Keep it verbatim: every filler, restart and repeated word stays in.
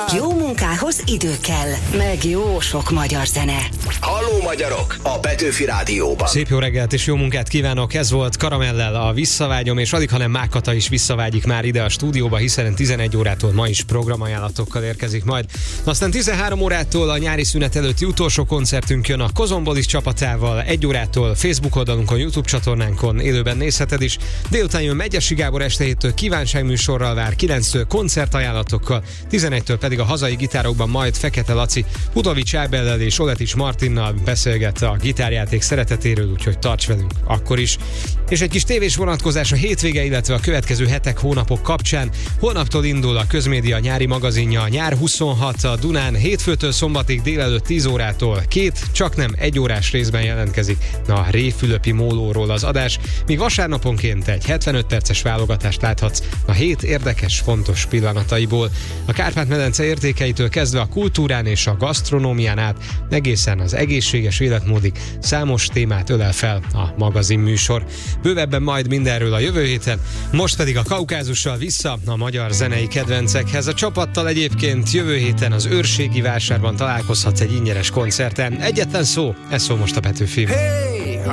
Jó munkához idő kell, meg jó sok magyar zene. Halló magyarok, a Petőfi Rádióban. Szép jó reggelt és jó munkát kívánok, ez volt Karamellel a Visszavágyom, és alig, hanem Mákata is visszavágyik már ide a stúdióba, hiszen tizenegy órától ma is programajánlatokkal érkezik majd. Aztán tizenhárom órától a nyári szünet előtti utolsó koncertünk jön a Kozombolis csapatával, egy órától Facebook oldalunkon, YouTube csatornánkon élőben nézheted is. Délután jön Megyesi Gábor este héttől kívánságműsorral vár, kilenctől koncertajánlatokkal, tizenegytől pedig a hazai gitárokban majd Fekete Laci, Pudovics Ábellel és Oletics Martinnal beszélget a gitárjáték szeretetéről, úgyhogy tarts velünk akkor is. És egy kis tévés vonatkozás a hétvége, illetve a következő hetek, hónapok kapcsán. Holnaptól indul a Közmédia nyári magazinja, a Nyár huszonhat a Dunán, hétfőtől szombatig délelőtt tíz órától két, csak nem egy órás részben jelentkezik a Réfülöpi mólóról az adás, míg vasárnaponként egy hetvenöt perces válogatást láthatsz a hét érdekes, fontos pillanataiból. A Kárpát-medence értékeitől kezdve a kultúrán és a gasztronómián át egészen az egészséges életmódig számos témát ölel fel a magazinműsor. Bővebben majd mindenről a jövő héten, most pedig a Kaukázussal vissza a magyar zenei kedvencekhez. A csapattal egyébként jövő héten az Őrségi Vásárban találkozhatsz egy ingyenes koncerten. Egyetlen szó, ez szól most a Petőfi. Hey!